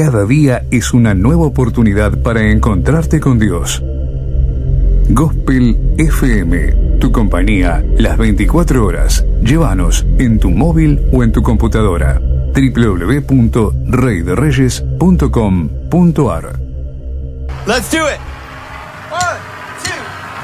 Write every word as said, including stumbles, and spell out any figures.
Cada día es una nueva oportunidad para encontrarte con Dios. Gospel F M, tu compañía las veinticuatro horas. Llévanos en tu móvil o en tu computadora. doble u doble u doble u punto rey de reyes punto com punto a r. Let's do it.